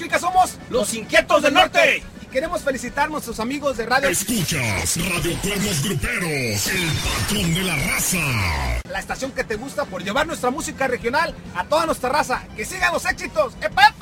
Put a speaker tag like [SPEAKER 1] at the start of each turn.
[SPEAKER 1] significa somos los Inquietos del Norte.
[SPEAKER 2] Y queremos felicitar a nuestros amigos de radio.
[SPEAKER 3] Escuchas Radio Cuernos Gruperos, el patrón de la raza.
[SPEAKER 2] La estación que te gusta por llevar nuestra música regional a toda nuestra raza. ¡Que sigan los éxitos! ¡Epa!